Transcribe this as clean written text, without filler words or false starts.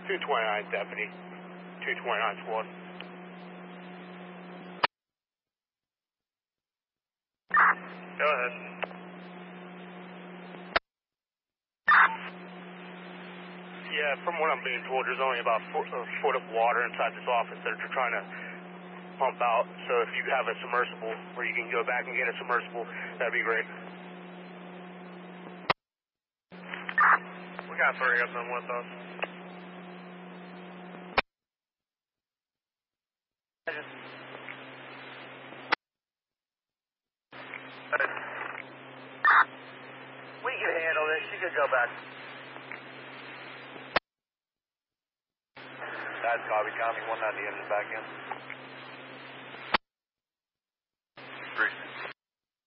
229 deputy, 229 squad. Go ahead. Yeah, from what I'm being told, there's only about a foot of water inside this office that they're trying to pump out. So if you have a submersible where you can go back and get a submersible, that'd be great. We got 3 of them with us. We can handle this. You can go back. That's copy. County 190 in the back end.